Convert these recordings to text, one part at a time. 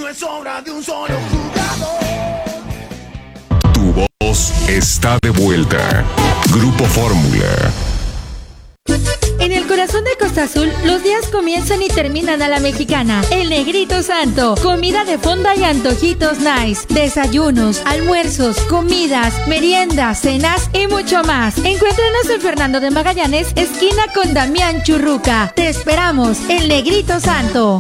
no es obra de un solo jugador. Tu voz está de vuelta. Grupo Fórmula. En el corazón de Costa Azul, los días comienzan y terminan a la mexicana. El Negrito Santo. Comida de fonda y antojitos nice. Desayunos, almuerzos, comidas, meriendas, cenas y mucho más. Encuéntranos en Fernando de Magallanes, esquina con Damián Churruca. Te esperamos, El Negrito Santo.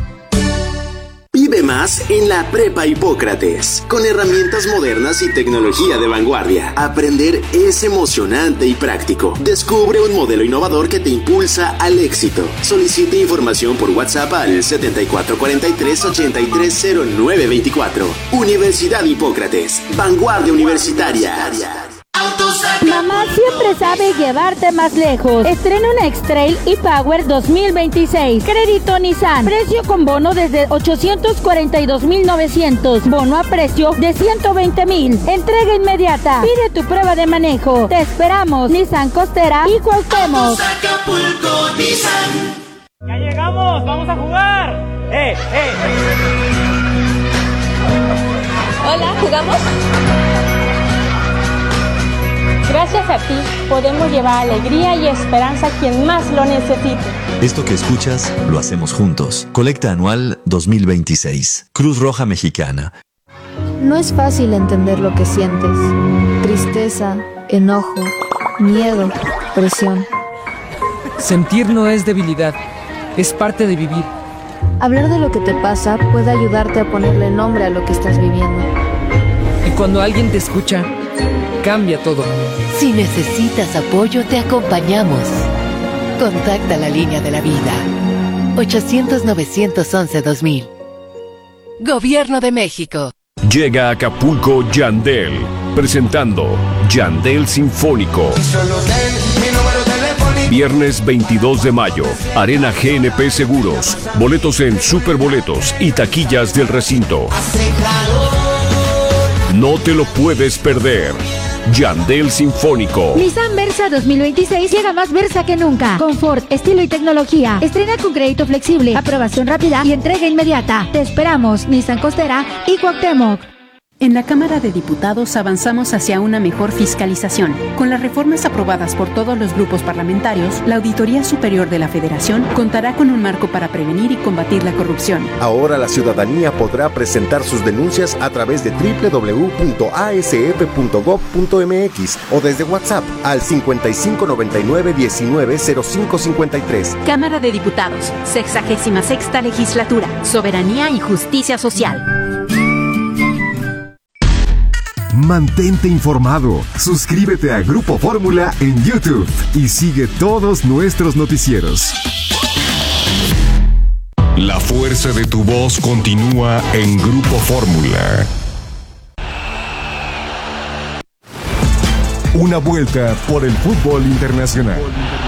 Vive más en la Prepa Hipócrates. Con herramientas modernas y tecnología de vanguardia. Aprender es emocionante y práctico. Descubre un modelo innovador que te impulsa al éxito. Solicite información por WhatsApp al 7443-830924. Universidad Hipócrates. Vanguardia universitaria. Mamá siempre sabe llevarte más lejos. Estrena un X-Trail e-Power 2026. Crédito Nissan. Precio con bono desde 842,900. Bono a precio de 120,000. Entrega inmediata. Pide tu prueba de manejo. Te esperamos. Nissan Costera y Cuauhtémoc. Ya llegamos. Vamos a jugar. Hola, ¿jugamos? Gracias a ti podemos llevar alegría y esperanza a quien más lo necesite. Esto que escuchas lo hacemos juntos. Colecta anual 2026. Cruz Roja Mexicana. No es fácil entender lo que sientes. Tristeza, enojo, miedo, presión. Sentir no es debilidad, es parte de vivir. Hablar de lo que te pasa puede ayudarte a ponerle nombre a lo que estás viviendo. Y cuando alguien te escucha, cambia todo. Si necesitas apoyo, te acompañamos. Contacta la línea de la vida. 800-911-2000. Gobierno de México. Llega a Acapulco Yandel, presentando Yandel Sinfónico. Viernes 22 de mayo, Arena GNP Seguros. Boletos en Superboletos y taquillas del recinto. No te lo puedes perder. Yandel Sinfónico. Nissan Versa 2026 llega más Versa que nunca. Confort, estilo y tecnología. Estrena con crédito flexible, aprobación rápida y entrega inmediata. Te esperamos, Nissan Costera y Cuauhtémoc. En la Cámara de Diputados avanzamos hacia una mejor fiscalización. Con las reformas aprobadas por todos los grupos parlamentarios, la Auditoría Superior de la Federación contará con un marco para prevenir y combatir la corrupción. Ahora la ciudadanía podrá presentar sus denuncias a través de www.asf.gov.mx o desde WhatsApp al 5599-190553. Cámara de Diputados, 66ª Legislatura, Soberanía y Justicia Social. Mantente informado. Suscríbete a Grupo Fórmula en YouTube y sigue todos nuestros noticieros. La fuerza de tu voz continúa en Grupo Fórmula. Una vuelta por el fútbol internacional.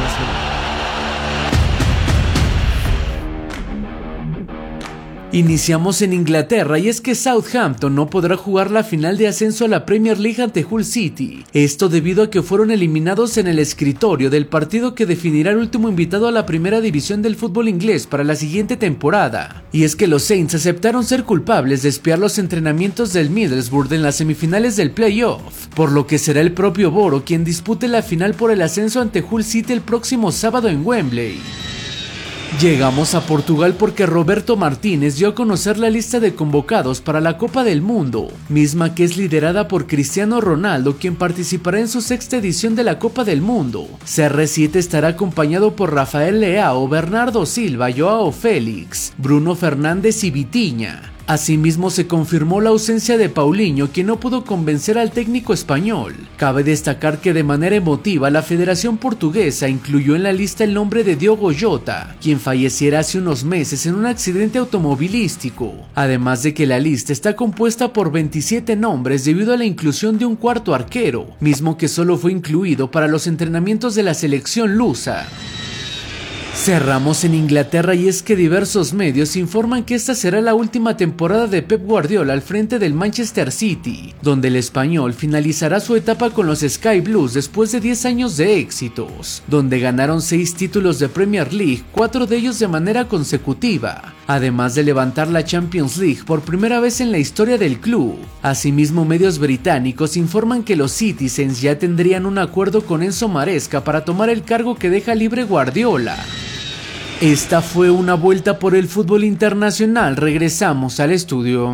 Iniciamos en Inglaterra y es que Southampton no podrá jugar la final de ascenso a la Premier League ante Hull City. Esto debido a que fueron eliminados en el escritorio del partido que definirá el último invitado a la primera división del fútbol inglés para la siguiente temporada. Y es que los Saints aceptaron ser culpables de espiar los entrenamientos del Middlesbrough en las semifinales del playoff, por lo que será el propio Boro quien dispute la final por el ascenso ante Hull City el próximo sábado en Wembley. Llegamos a Portugal porque Roberto Martínez dio a conocer la lista de convocados para la Copa del Mundo, misma que es liderada por Cristiano Ronaldo, quien participará en su sexta edición de la Copa del Mundo. CR7 estará acompañado por Rafael Leao, Bernardo Silva, Joao Félix, Bruno Fernández y Vitinha. Asimismo se confirmó la ausencia de Paulinho, quien no pudo convencer al técnico español. Cabe destacar que de manera emotiva la Federación Portuguesa incluyó en la lista el nombre de Diogo Jota, quien falleciera hace unos meses en un accidente automovilístico. Además de que la lista está compuesta por 27 nombres debido a la inclusión de un cuarto arquero, mismo que solo fue incluido para los entrenamientos de la selección lusa. Cerramos en Inglaterra y es que diversos medios informan que esta será la última temporada de Pep Guardiola al frente del Manchester City, donde el español finalizará su etapa con los Sky Blues después de 10 años de éxitos, donde ganaron 6 títulos de Premier League, 4 de ellos de manera consecutiva, además de levantar la Champions League por primera vez en la historia del club. Asimismo, medios británicos informan que los Citizens ya tendrían un acuerdo con Enzo Maresca para tomar el cargo que deja libre Guardiola. Esta fue una vuelta por el fútbol internacional. Regresamos al estudio.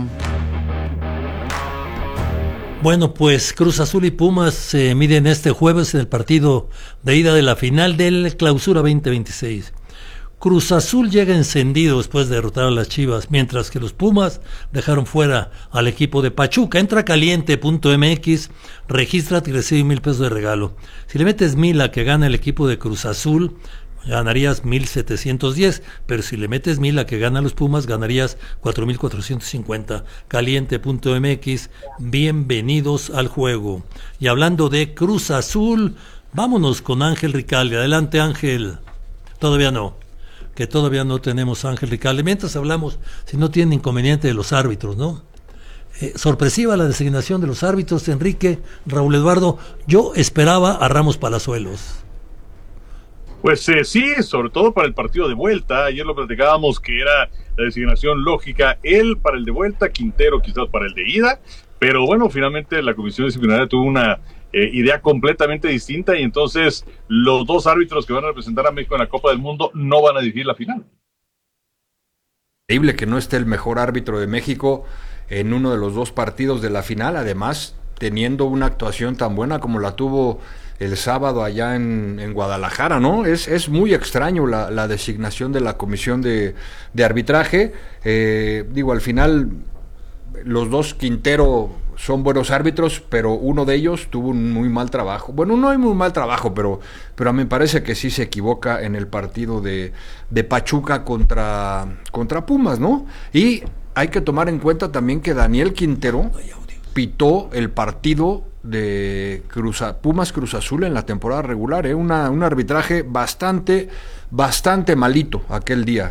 Bueno, pues Cruz Azul y Pumas se miden este jueves en el partido de ida de la final del Clausura 2026. Cruz Azul llega encendido después de derrotar a las Chivas, mientras que los Pumas dejaron fuera al equipo de Pachuca. Entra a caliente.mx, regístrate y recibe $1,000 de regalo. Si le metes 1,000 a que gana el equipo de Cruz Azul, ganarías 1,710, pero si le metes 1,000 a que gana los Pumas, ganarías 4,450. Caliente.mx, bienvenidos al juego. Y hablando de Cruz Azul, vámonos con Ángel Ricalde. Adelante, Ángel. Todavía no tenemos a Ángel Ricalde. Mientras hablamos, si no tiene inconveniente de los árbitros, ¿no? Sorpresiva la designación de los árbitros, Enrique, Raúl Eduardo. Yo esperaba a Ramos Palazuelos. Pues sí, sobre todo para el partido de vuelta. Ayer lo platicábamos que era la designación lógica, él para el de vuelta, Quintero quizás para el de ida, pero bueno, finalmente la comisión disciplinaria tuvo una idea completamente distinta y entonces los dos árbitros que van a representar a México en la Copa del Mundo no van a dirigir la final. Increíble que no esté el mejor árbitro de México en uno de los dos partidos de la final, además teniendo una actuación tan buena como la tuvo el sábado allá en Guadalajara, ¿no? Es muy extraño la designación de la comisión de arbitraje. Al final los dos, Quintero, son buenos árbitros, pero uno de ellos tuvo un muy mal trabajo. Bueno, no hay muy mal trabajo, pero a mí me parece que sí se equivoca en el partido de Pachuca contra Pumas, ¿no? Y hay que tomar en cuenta también que Daniel Quintero pitó el partido de Pumas Cruz Azul en la temporada regular, un arbitraje bastante malito aquel día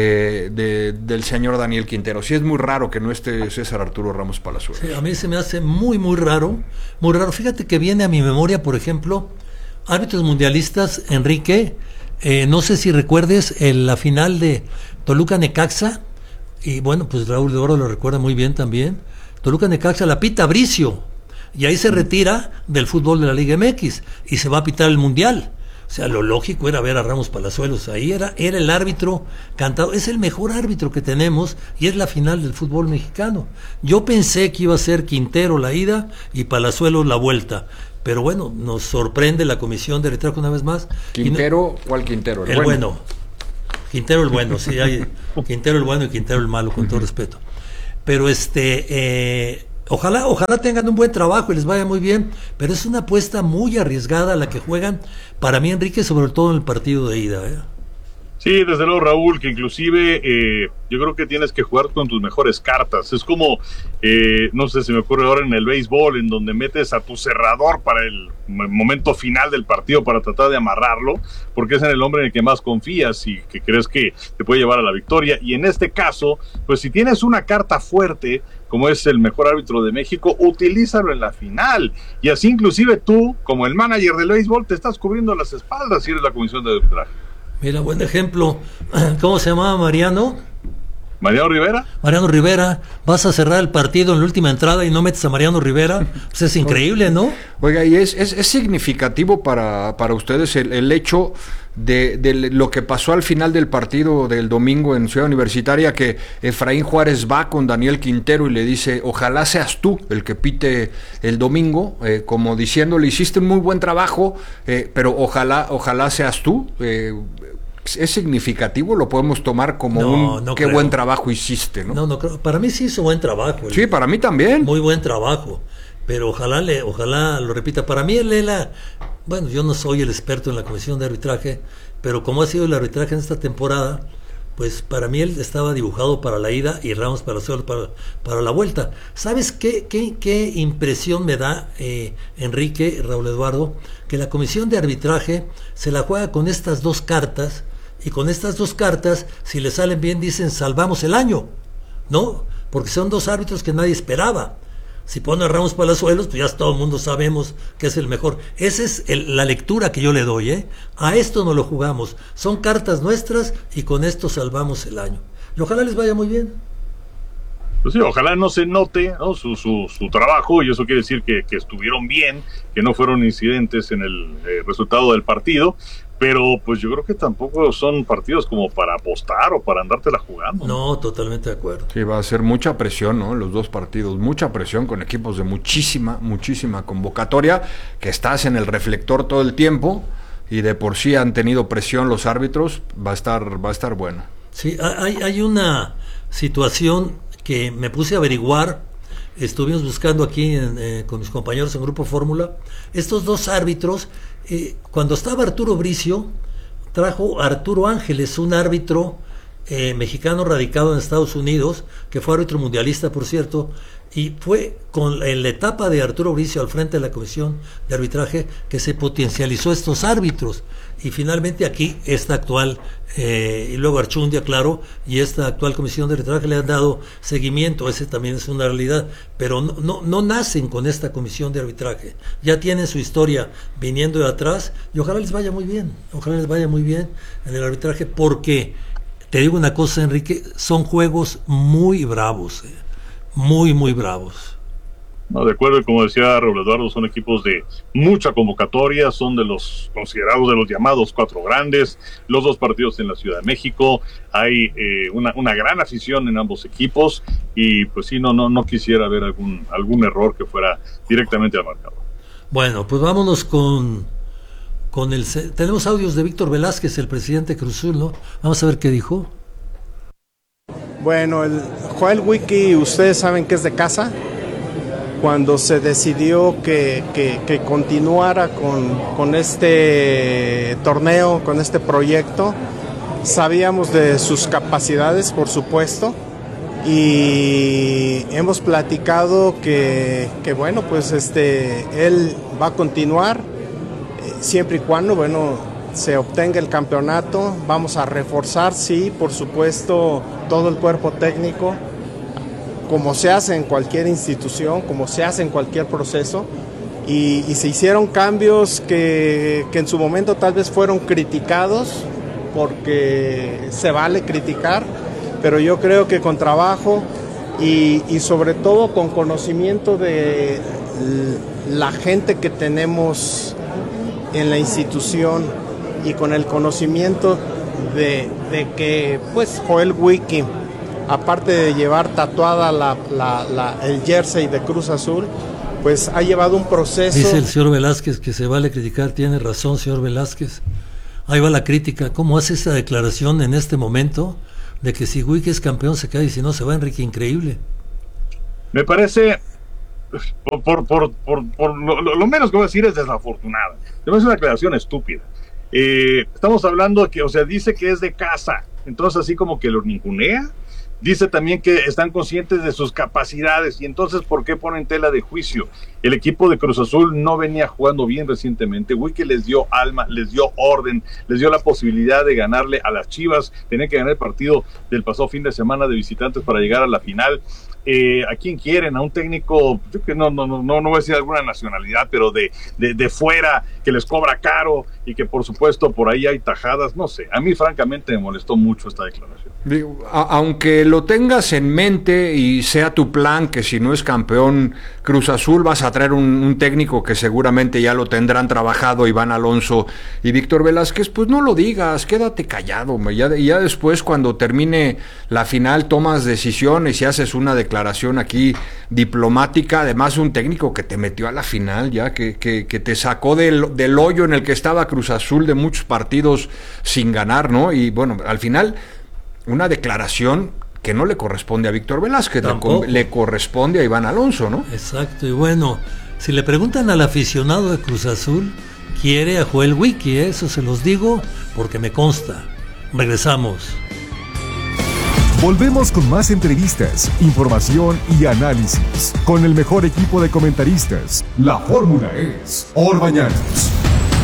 del señor Daniel Quintero. Sí, es muy raro que no esté César Arturo Ramos Palazuelos. Sí, a mí se me hace muy raro. Fíjate que viene a mi memoria, por ejemplo, árbitros mundialistas, Enrique, no sé si recuerdes la final de Toluca-Necaxa, y bueno, pues Raúl de Oro lo recuerda muy bien también. Toluca-Necaxa la pita Bricio, y ahí se retira del fútbol de la Liga MX y se va a pitar el Mundial. O sea, lo lógico era ver a Ramos Palazuelos. Ahí era el árbitro cantado. Es el mejor árbitro que tenemos y es la final del fútbol mexicano. Yo pensé que iba a ser Quintero la ida y Palazuelos la vuelta. Pero bueno, nos sorprende la comisión de arbitraje una vez más. ¿Quintero? ¿Cuál Quintero? El bueno. Quintero el bueno, sí, hay Quintero el bueno y Quintero el malo, con todo respeto. Pero ojalá tengan un buen trabajo y les vaya muy bien, pero es una apuesta muy arriesgada la que juegan, para mí, Enrique, sobre todo en el partido de ida, ¿eh? Sí, desde luego, Raúl, que inclusive yo creo que tienes que jugar con tus mejores cartas. Es como, no sé, se me ocurre ahora en el béisbol, en donde metes a tu cerrador para el momento final del partido para tratar de amarrarlo, porque es en el hombre en el que más confías y que crees que te puede llevar a la victoria. Y en este caso, pues si tienes una carta fuerte, como es el mejor árbitro de México, utilízalo en la final. Y así inclusive tú, como el manager del béisbol, te estás cubriendo las espaldas si eres la comisión de arbitraje. Mira, buen ejemplo. ¿Cómo se llamaba Mariano? ¿Mariano Rivera? Mariano Rivera. Vas a cerrar el partido en la última entrada y no metes a Mariano Rivera. Pues es increíble, ¿no? Oiga, y es significativo para ustedes el hecho de lo que pasó al final del partido del domingo en Ciudad Universitaria, que Efraín Juárez va con Daniel Quintero y le dice: ojalá seas tú el que pite el domingo, como diciéndole: hiciste un muy buen trabajo, pero ojalá seas tú. ¿Es significativo? ¿Lo podemos tomar como qué creo. Buen trabajo hiciste? No creo. Para mí sí hizo buen trabajo. Sí, para mí también. Muy buen trabajo. Pero ojalá lo repita. Para mí bueno, yo no soy el experto en la comisión de arbitraje, pero como ha sido el arbitraje en esta temporada, pues para mí él estaba dibujado para la ida y Ramos Palazuelos para la vuelta. ¿Sabes qué impresión me da, Enrique, Raúl Eduardo? Que la comisión de arbitraje se la juega con estas dos cartas Y con estas dos cartas, si le salen bien, dicen salvamos el año, ¿no? Porque son dos árbitros que nadie esperaba. Si pone a Ramos Palazuelos, pues ya todo el mundo sabemos que es el mejor. Esa es la lectura que yo le doy, ¿eh? A esto no lo jugamos. Son cartas nuestras y con esto salvamos el año. Y ojalá les vaya muy bien. Pues sí, ojalá no se note, ¿no?, su trabajo, y eso quiere decir que estuvieron bien, que no fueron incidentes en el resultado del partido, pero pues yo creo que tampoco son partidos como para apostar o para andártela jugando. No, totalmente de acuerdo. Sí, va a ser mucha presión, ¿no? Los dos partidos, mucha presión con equipos de muchísima convocatoria, que estás en el reflector todo el tiempo, y de por sí han tenido presión los árbitros, va a estar bueno. Sí, hay una situación que me puse a averiguar, estuvimos buscando aquí con mis compañeros en Grupo Fórmula. Estos dos árbitros, cuando estaba Arturo Bricio, trajo a Arturo Ángeles, un árbitro mexicano radicado en Estados Unidos, que fue árbitro mundialista, por cierto, y fue en la etapa de Arturo Bricio al frente de la Comisión de Arbitraje que se potencializó estos árbitros, y finalmente aquí esta actual y luego Archundia, claro, y esta actual Comisión de Arbitraje le han dado seguimiento. Ese también es una realidad, pero no nacen con esta Comisión de Arbitraje, ya tienen su historia viniendo de atrás, y ojalá les vaya muy bien en el arbitraje, porque te digo una cosa, Enrique, son juegos muy bravos, muy bravos. No, de acuerdo, y como decía Raúl Eduardo, son equipos de mucha convocatoria, son de los considerados de los llamados cuatro grandes, los dos partidos en la Ciudad de México, hay una gran afición en ambos equipos, y pues sí, no quisiera ver algún error que fuera directamente al marcador. Bueno, pues vámonos con tenemos audios de Víctor Velázquez, el presidente de Cruz Azul, ¿no? Vamos a ver qué dijo. Bueno, el Joel Wiki, ustedes saben que es de casa. Cuando se decidió que continuara con este torneo, con este proyecto, sabíamos de sus capacidades, por supuesto, y hemos platicado que bueno, pues él va a continuar siempre y cuando, bueno, se obtenga el campeonato. Vamos a reforzar, sí, por supuesto, todo el cuerpo técnico, como se hace en cualquier institución, como se hace en cualquier proceso, y se hicieron cambios que en su momento tal vez fueron criticados, porque se vale criticar, pero yo creo que con trabajo y sobre todo con conocimiento de la gente que tenemos en la institución, y con el conocimiento de que pues Joel Wiki, aparte de llevar tatuada el jersey de Cruz Azul, pues ha llevado un proceso. Dice el señor Velázquez que se vale criticar, tiene razón, señor Velázquez. Ahí va la crítica. ¿Cómo hace esta declaración en este momento de que si Wiki es campeón se cae y si no se va? Enrique, increíble. Me parece, por lo menos que voy a decir, es desafortunada. Me parece una declaración estúpida. Estamos hablando de que, o sea, dice que es de casa, entonces así como que lo ningunea. Dice también que están conscientes de sus capacidades, y entonces ¿por qué ponen tela de juicio? El equipo de Cruz Azul no venía jugando bien recientemente. Wiki les dio alma, les dio orden, les dio la posibilidad de ganarle a las Chivas. Tenían que ganar el partido del pasado fin de semana de visitantes para llegar a la final. ¿A quién quieren? A un técnico, yo que no voy a decir alguna nacionalidad, pero de fuera, que les cobra caro, y que por supuesto por ahí hay tajadas. No sé, a mí francamente me molestó mucho esta declaración. Digo, aunque lo tengas en mente y sea tu plan que si no es campeón Cruz Azul vas a traer un técnico que seguramente ya lo tendrán trabajado, Iván Alonso y Víctor Velázquez, pues no lo digas, quédate callado, ya después cuando termine la final tomas decisiones y haces una declaración aquí diplomática, además un técnico que te metió a la final, ya que te sacó del hoyo en el que estaba Cruz Azul de muchos partidos sin ganar, ¿no? Y bueno, al final una declaración que no le corresponde a Víctor Velázquez, le corresponde a Iván Alonso, ¿no? Exacto, y bueno, si le preguntan al aficionado de Cruz Azul, quiere a Joel Wiki, eso se los digo porque me consta. Regresamos. Volvemos con más entrevistas, información y análisis con el mejor equipo de comentaristas. La fórmula es Orbañanos.